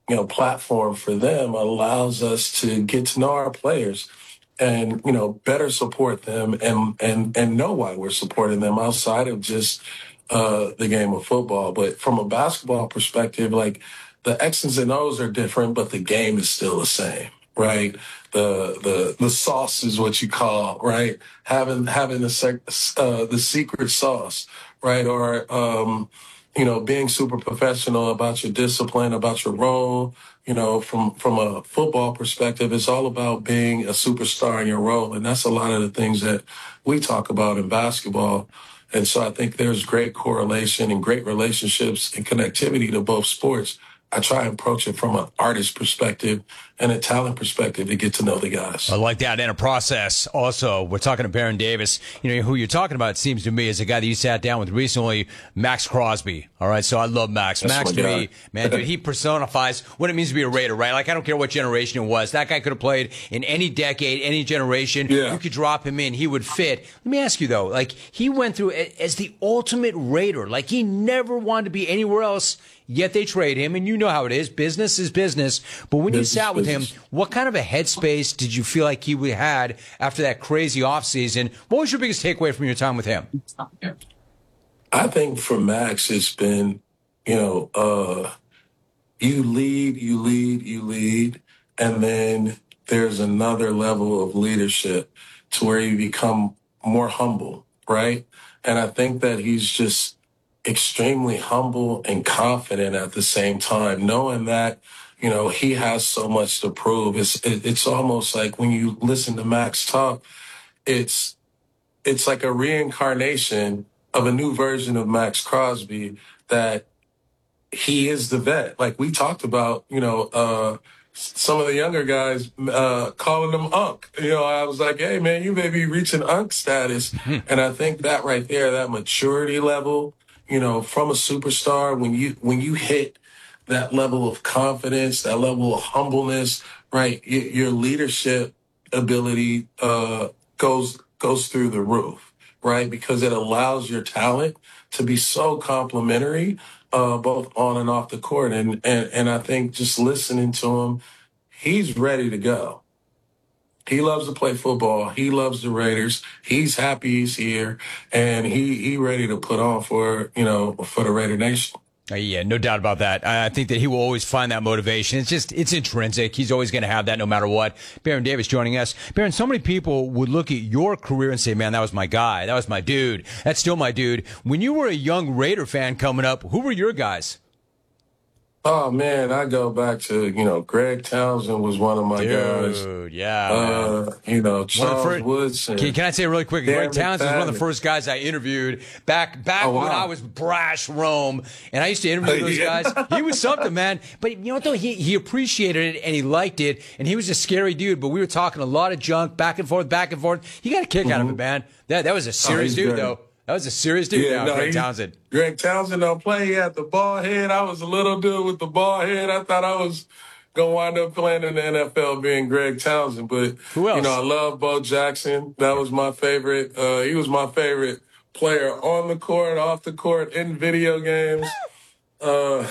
platform for them allows us to get to know our players and, better support them and know why we're supporting them outside of just the game of football. But from a basketball perspective, like the X's and O's are different, but the game is still the same, right? The sauce is what you call, right? Having the secret sauce, right? Or being super professional about your discipline, about your role. From a football perspective, it's all about being a superstar in your role, and that's a lot of the things that we talk about in basketball. And so I think there's great correlation and great relationships and connectivity to both sports. I try and approach it from an artist perspective and a talent perspective to get to know the guys. I like that. And a process also. We're talking to Baron Davis. Who you're talking about, it seems to me, is a guy that you sat down with recently, Max Crosby. All right. So I love Max. That's Max to me, man, dude, he personifies what it means to be a Raider, right? Like, I don't care what generation it was. That guy could have played in any decade, any generation. Yeah. You could drop him in. He would fit. Let me ask you though, like, he went through as the ultimate Raider. Like, he never wanted to be anywhere else. Yet they trade him, and you know how it is. Business is business. But when you sat with him, what kind of a headspace did you feel like he had after that crazy offseason? What was your biggest takeaway from your time with him? I think for Max, it's been, you lead, and then there's another level of leadership to where you become more humble, right? And I think that he's just extremely humble and confident at the same time, knowing that, he has so much to prove. It's almost like when you listen to Max talk, it's like a reincarnation of a new version of Max Crosby, that he is the vet. Like we talked about, some of the younger guys calling him Unc. I was like, hey, man, you may be reaching Unc status. And I think that right there, that maturity level, from a superstar, when you hit that level of confidence, that level of humbleness, right, your leadership ability goes through the roof, right? Because it allows your talent to be so complementary, both on and off the court. And I think just listening to him, he's ready to go. He loves to play football. He loves the Raiders. He's happy he's here, and he ready to put on for the Raider Nation. Yeah, no doubt about that. I think that he will always find that motivation. It's intrinsic. He's always going to have that no matter what. Baron Davis joining us. Baron, so many people would look at your career and say, man, that was my guy. That was my dude. That's still my dude. When you were a young Raider fan coming up, who were your guys? Oh, man, I go back to, Greg Townsend was one of my guys. Dude, yeah. Charles Woodson. Can I say really quick, Greg Townsend was one of the first guys I interviewed back when I was brash Rome, and I used to interview those guys. He was something, man. But you know what, though? He appreciated it, and he liked it, and he was a scary dude, but we were talking a lot of junk, back and forth. He got a kick out of it, man. That was a serious dude, though. That was a serious dude, Greg Townsend. Greg Townsend don't play. He had the ball head. I was a little dude with the ball head. I thought I was going to wind up playing in the NFL being Greg Townsend. But, who else? I love Bo Jackson. That was my favorite. He was my favorite player on the court, off the court, in video games. And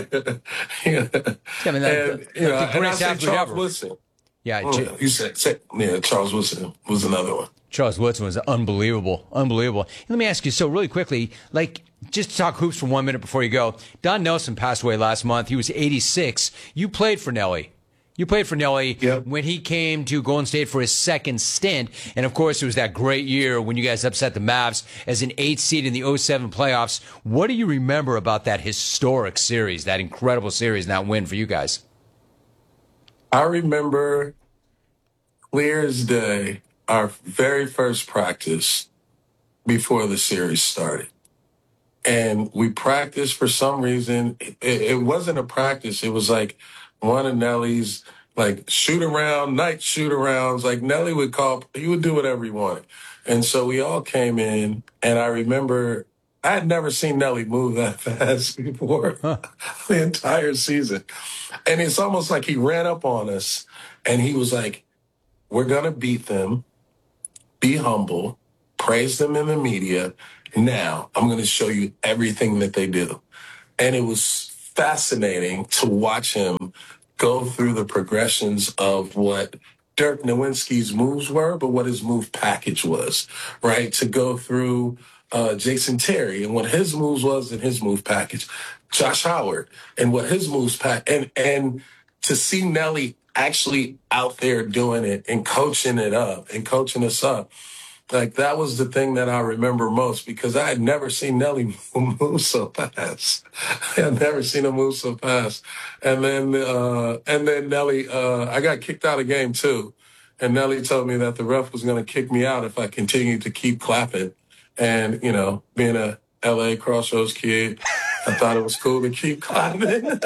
I said Charles Woodson. Yeah, you said Charles Woodson was another one. Charles Woodson was unbelievable. Let me ask you, so really quickly, like, just to talk hoops for 1 minute before you go. Don Nelson passed away last month. He was 86. You played for Nelly. Yep. When he came to Golden State for his second stint. And, of course, it was that great year when you guys upset the Mavs as an 8th seed in the 07 playoffs. What do you remember about that historic series, that incredible series, and that win for you guys? I remember clear as day our very first practice before the series started. And we practiced for some reason. It wasn't a practice. It was like one of Nelly's night shoot arounds. Like Nelly he would do whatever he wanted. And so we all came in, and I remember I had never seen Nelly move that fast before the entire season. And it's almost like he ran up on us and he was like, we're going to beat them. Be humble, praise them in the media. Now I'm going to show you everything that they do. And it was fascinating to watch him go through the progressions of what Dirk Nowitzki's moves were, but what his move package was, right? To go through Jason Terry and what his moves was and his move package, Josh Howard and what his moves and to see Nelly actually out there doing it and coaching it up and coaching us up. Like, that was the thing that I remember most, because I had never seen Nelly move so fast. I had never seen him move so fast. And then Nelly, I got kicked out of game too. And Nelly told me that the ref was going to kick me out if I continued to keep clapping. And, you know, being a LA Crossroads kid, I thought it was cool to keep clapping.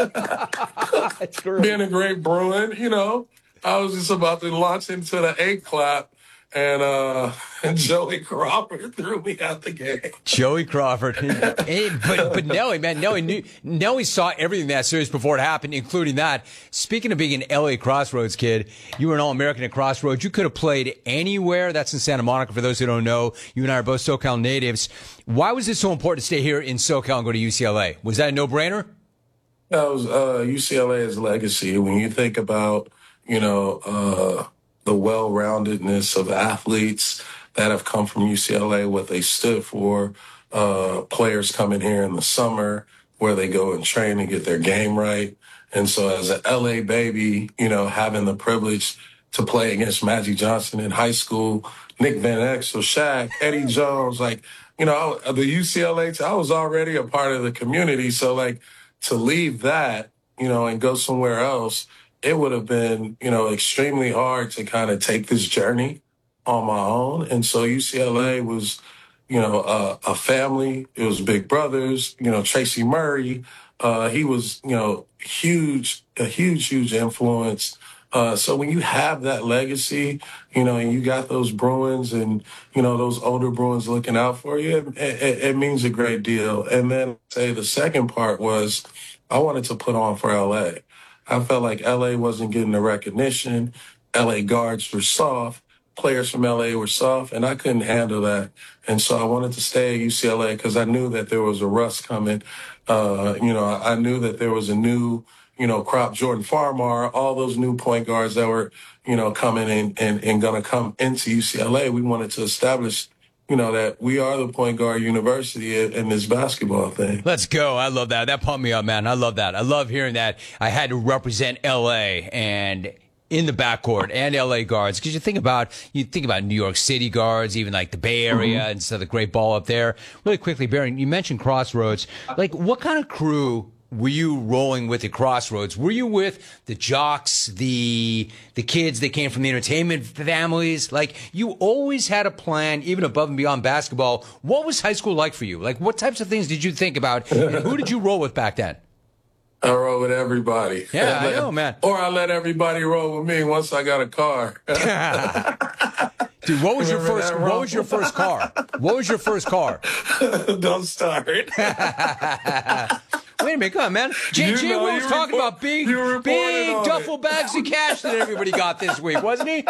Being a great Bruin, you know, I was just about to launch into the A clap. And Joey Crawford threw me out the game. Joey Crawford. But Nelly, man, Nelly saw everything in that series before it happened, including that. Speaking of being an LA Crossroads kid, you were an All-American at Crossroads. You could have played anywhere. That's in Santa Monica. For those who don't know, you and I are both SoCal natives. Why was it so important to stay here in SoCal and go to UCLA? Was that a no-brainer? That was UCLA's legacy. When you think about, you know, the well-roundedness of athletes that have come from UCLA, what they stood for, players coming here in the summer where they go and train and get their game right. And so as an LA baby, you know, having the privilege to play against Magic Johnson in high school, Nick Van Exel, Shaq, Eddie Jones, like, you know, the UCLA, I was already a part of the community. So, like, to leave that, you know, and go somewhere else, it would have been, you know, extremely hard to kind of take this journey on my own. And so UCLA was, you know, a family. It was big brothers, you know, Tracy Murray. He was, you know, a huge influence. So when you have that legacy, you know, and you got those Bruins and, you know, those older Bruins looking out for you, it means a great deal. And then I'd say the second part was I wanted to put on for LA. I felt like LA wasn't getting the recognition. LA guards were soft. Players from LA were soft, and I couldn't handle that. And so I wanted to stay at UCLA because I knew that there was a rust coming. You know, I knew that there was a new, you know, crop, Jordan Farmar, all those new point guards that were, you know, coming and going to come into UCLA. We wanted to establish, you know, that we are the point guard university in this basketball thing. Let's go. I love that. That pumped me up, man. I love that. I love hearing that. I had to represent LA and in the backcourt and LA guards. Because you think about New York City guards, even like the Bay Area and so the great ball up there. Really quickly, Baron, you mentioned Crossroads. Like, what kind of crew were you rolling with at Crossroads? Were you with the jocks, the kids that came from the entertainment families? Like, you always had a plan, even above and beyond basketball. What was high school like for you? Like, what types of things did you think about? And who did you roll with back then? I roll with everybody. Yeah, I know, man. Or I let everybody roll with me once I got a car. Dude, what was your first car? What was your first car? Don't start. Wait a minute, come on, man. JJ was talking about big duffel bags of cash that everybody got this week, wasn't he?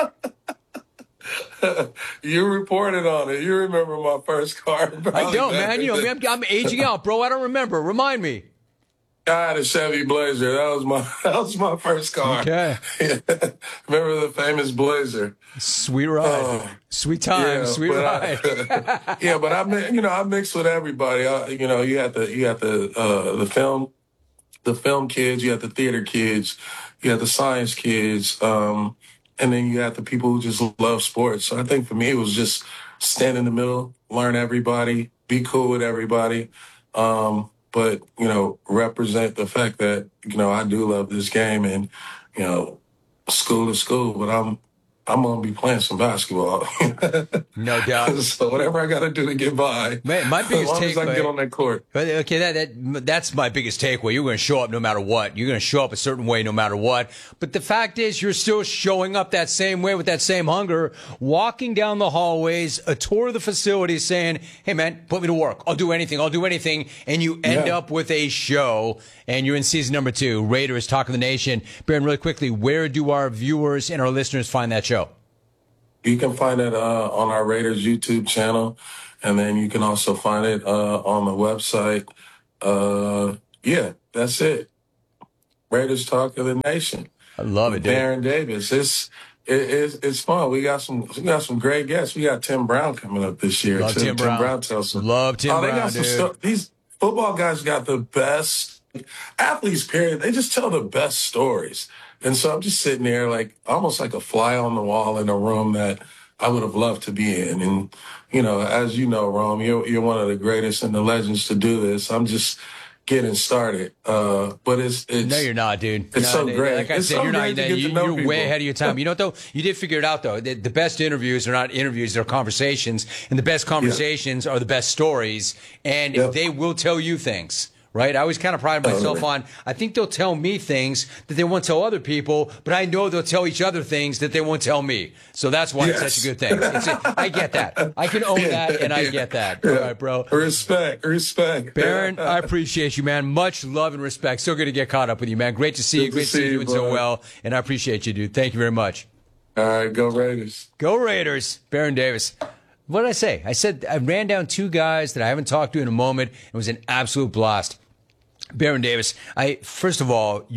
You reported on it. You remember my first car. I don't, man. You know, I'm aging out, bro. I don't remember. Remind me. I had a Chevy Blazer. That was my first car. Okay. Remember the famous Blazer? Sweet ride. Sweet time. Yeah, sweet ride. Yeah, but I mixed with everybody. You had the film kids, you had the theater kids, you had the science kids, and then you had the people who just love sports. So I think for me it was just stand in the middle, learn everybody, be cool with everybody. But, you know, represent the fact that, you know, I do love this game and, you know, school to school, but I'm going to be playing some basketball. No doubt. So whatever I got to do to get by. Man, my biggest takeaway. As long as I get on that court. Okay, that's my biggest takeaway. You're going to show up no matter what. You're going to show up a certain way no matter what. But the fact is, you're still showing up that same way with that same hunger, walking down the hallways, a tour of the facilities saying, hey, man, put me to work. I'll do anything. And you end up with a show, and you're in season number 2, Raiders Talk of the Nation. Baron, really quickly, where do our viewers and our listeners find that show? You can find it on our Raiders YouTube channel, and then you can also find it on the website. Yeah, that's it. Raiders Talk of the Nation. I love it, dude. Baron Davis. It's fun. We got some great guests. We got Tim Brown coming up this year. Love too. Tim Brown. tells some. Love Tim Brown, they got some dude. stuff. These football guys got the best athletes. Period. They just tell the best stories. And so I'm just sitting there like almost like a fly on the wall in a room that I would have loved to be in. And, as you know, Rome, you're one of the greatest and the legends to do this. I'm just getting started. But it's no, you're not, dude. It's so great. Like I said, you're way ahead of your time. You know what, though? You did figure it out, though. The best interviews are not interviews, they're conversations. And the best conversations are the best stories. And they will tell you things. Right? I always kind of pride myself on, I think they'll tell me things that they won't tell other people, but I know they'll tell each other things that they won't tell me. So that's why it's such a good thing. I get that. I can own that, and I get that. All right, bro. Respect. Baron, I appreciate you, man. Much love and respect. So good to get caught up with you, man. Great to see you. Great to see you doing so well, and I appreciate you, dude. Thank you very much. All right, go Raiders. Go Raiders. Baron Davis. What did I say? I said I ran down two guys that I haven't talked to in a moment. It was an absolute blast. Baron Davis, first of all, as a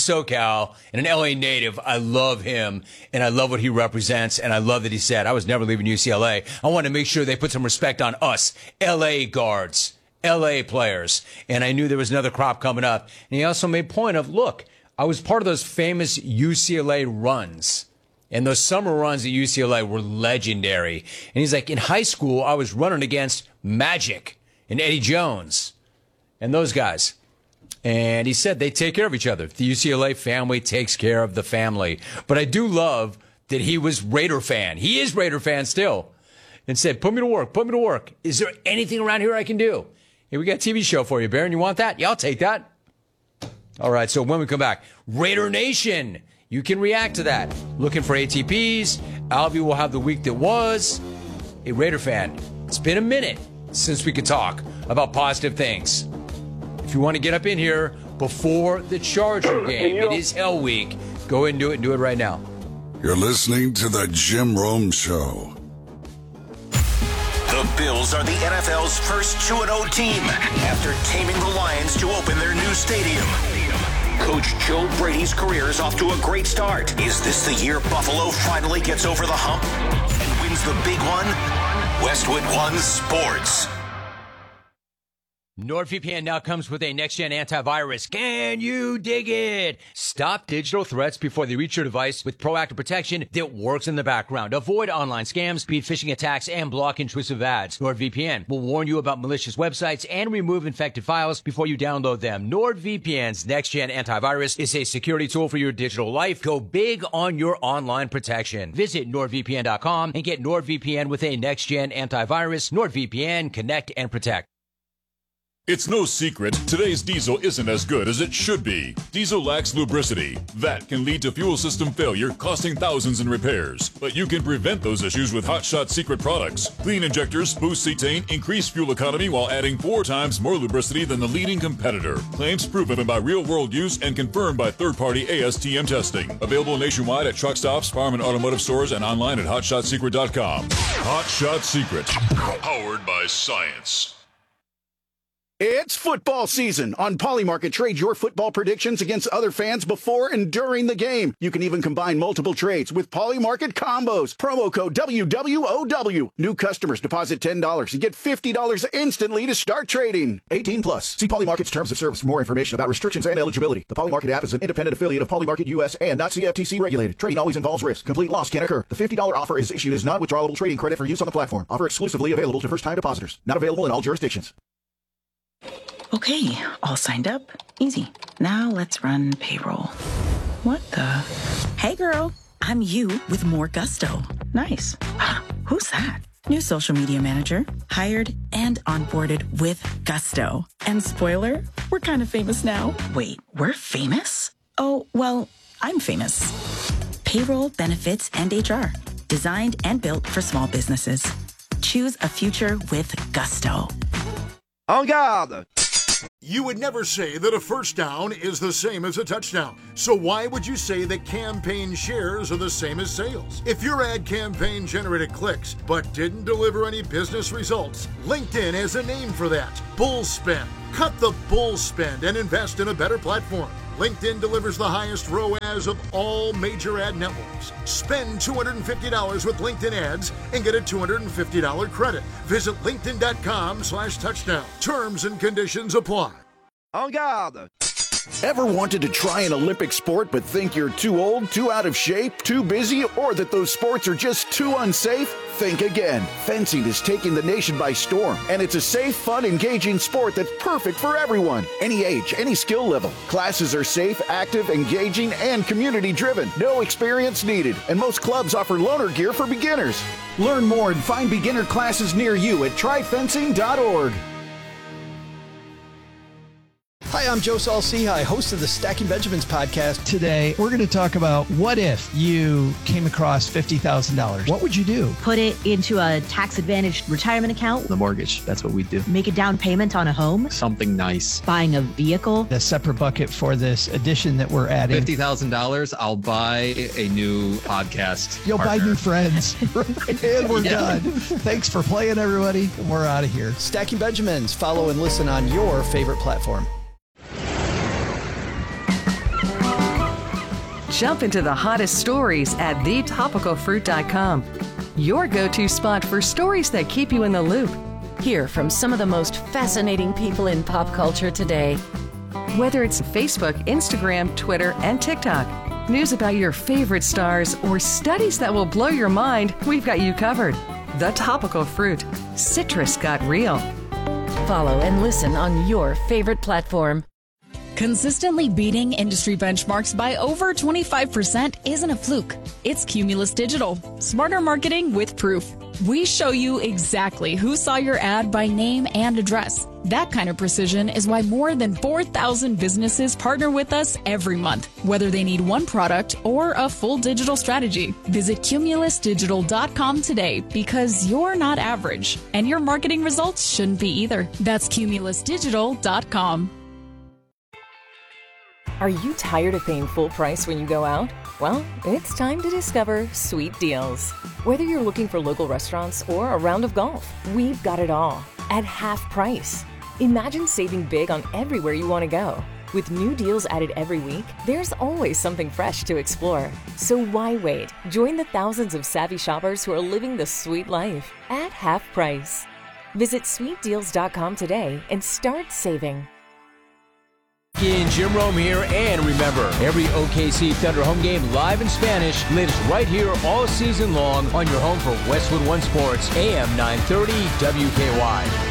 SoCal and an LA native, I love him and I love what he represents. And I love that he said, I was never leaving UCLA. I want to make sure they put some respect on us, LA guards, LA players. And I knew there was another crop coming up. And he also made point of, look, I was part of those famous UCLA runs. And those summer runs at UCLA were legendary. And he's like, in high school, I was running against Magic and Eddie Jones and those guys. And he said they take care of each other. The UCLA family takes care of the family. But I do love that he was Raider fan. He is Raider fan still. And said, put me to work. Is there anything around here I can do? Hey, we got a TV show for you, Baron. You want that? Yeah, I'll take that. All right, so when we come back, Raider Nation. You can react to that. Looking for ATPs. Albie will have the week that was. A Raider fan, it's been a minute since we could talk about positive things. If you want to get up in here before the Charger game, it is Hell Week. Go ahead and do it. Do it right now. You're listening to The Jim Rome Show. The Bills are the NFL's first 2-0 team after taming the Lions to open their new stadium. Coach Joe Brady's career is off to a great start. Is this the year Buffalo finally gets over the hump and wins the big one? Westwood One Sports. NordVPN now comes with a next-gen antivirus. Can you dig it? Stop digital threats before they reach your device with proactive protection that works in the background. Avoid online scams, beat phishing attacks, and block intrusive ads. NordVPN will warn you about malicious websites and remove infected files before you download them. NordVPN's next-gen antivirus is a security tool for your digital life. Go big on your online protection. Visit NordVPN.com and get NordVPN with a next-gen antivirus. NordVPN, connect and protect. It's no secret, today's diesel isn't as good as it should be. Diesel lacks lubricity. That can lead to fuel system failure, costing thousands in repairs. But you can prevent those issues with Hot Shot Secret products. Clean injectors, boost cetane, increase fuel economy while adding 4 times more lubricity than the leading competitor. Claims proven by real-world use and confirmed by third-party ASTM testing. Available nationwide at truck stops, farm and automotive stores, and online at HotShotSecret.com. Hot Shot Secret. Powered by science. It's football season. On Polymarket, trade your football predictions against other fans before and during the game. You can even combine multiple trades with Polymarket combos. Promo code WWOW. New customers deposit $10 and get $50 instantly to start trading. 18 plus. See Polymarket's terms of service for more information about restrictions and eligibility. The Polymarket app is an independent affiliate of Polymarket US and not CFTC regulated. Trading always involves risk. Complete loss can occur. The $50 offer is issued as non-withdrawable trading credit for use on the platform. Offer exclusively available to first-time depositors. Not available in all jurisdictions. Okay, all signed up. Easy. Now let's run payroll. What the? Hey girl, I'm you with more gusto. Nice. Who's that? New social media manager. Hired and onboarded with gusto. And spoiler, we're kind of famous now. Wait, we're famous? Oh, well, I'm famous. Payroll, benefits, and HR. Designed and built for small businesses. Choose a future with gusto. En garde! You would never say that a first down is the same as a touchdown. So why would you say that campaign shares are the same as sales? If your ad campaign generated clicks but didn't deliver any business results, LinkedIn has a name for that. Bull spend. Cut the bull spend and invest in a better platform. LinkedIn delivers the highest ROAS of all major ad networks. Spend $250 with LinkedIn ads and get a $250 credit. Visit linkedin.com/touchdown. Terms and conditions apply. En garde! Ever wanted to try an Olympic sport but think you're too old, too out of shape, too busy, or that those sports are just too unsafe? Think again. Fencing is taking the nation by storm, and it's a safe, fun, engaging sport that's perfect for everyone. Any age, any skill level. Classes are safe, active, engaging, and community-driven. No experience needed, and most clubs offer loaner gear for beginners. Learn more and find beginner classes near you at tryfencing.org. Hi, I'm Joe Saul-Sehy, host of the Stacking Benjamins podcast. Today, we're going to talk about what if you came across $50,000. What would you do? Put it into a tax-advantaged retirement account. The mortgage, that's what we do. Make a down payment on a home. Something nice. Buying a vehicle. A separate bucket for this addition that we're adding. $50,000, I'll buy a new podcast You'll partner. buy new friends. And we're done. Thanks for playing, everybody. We're out of here. Stacking Benjamins. Follow and listen on your favorite platform. Jump into the hottest stories at thetopicalfruit.com. Your go-to spot for stories that keep you in the loop. Hear from some of the most fascinating people in pop culture today. Whether it's Facebook, Instagram, Twitter, and TikTok, news about your favorite stars, or studies that will blow your mind, we've got you covered. The Topical Fruit. Citrus got real. Follow and listen on your favorite platform. Consistently beating industry benchmarks by over 25% isn't a fluke. It's Cumulus Digital. Smarter marketing with proof. We show you exactly who saw your ad by name and address. That kind of precision is why more than 4,000 businesses partner with us every month, whether they need one product or a full digital strategy. Visit cumulusdigital.com today because you're not average, and your marketing results shouldn't be either. That's cumulusdigital.com. Are you tired of paying full price when you go out? Well, it's time to discover Sweet Deals. Whether you're looking for local restaurants or a round of golf, we've got it all at half price. Imagine saving big on everywhere you want to go. With new deals added every week, there's always something fresh to explore. So why wait? Join the thousands of savvy shoppers who are living the sweet life at half price. Visit sweetdeals.com today and start saving. Jim Rome here, and remember, every OKC Thunder home game live in Spanish, latest right here all season long on your home for Westwood One Sports, AM 930 WKY.